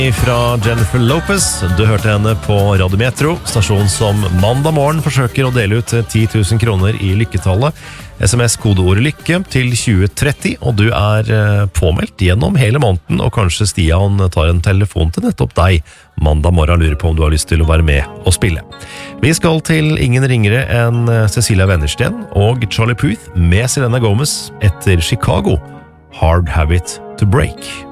Fra Jennifer Lopez. Du hørte henne på Radio Metro, stasjon som mandag morgen forsøker å dele ut 10 000 kroner i lykketallet. SMS-kodeordet lykke til 2030, og du påmeldt gjennom hele måneden, og kanskje Stian tar en telefon til nettopp deg mandag morgen, lurer på om du har lyst til å være med og spille. Vi skal til ingen ringere enn Cecilia Wennersten og Charlie Puth med Selena Gomez etter Chicago, Hard Habit to Break.